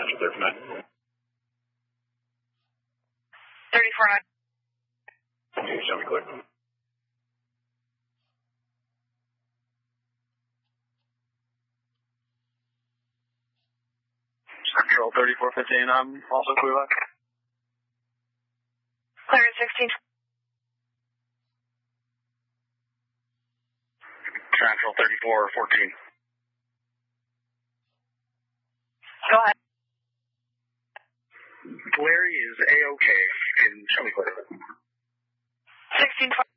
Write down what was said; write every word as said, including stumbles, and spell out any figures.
Central clear for nine. thirty-four nine. Okay, show me clear. Central thirty-four fifteen, I'm also clear back. Clear at sixteen. Central thirty-four fourteen. Go ahead. Larry is A-OK, and show me clear. sixteen.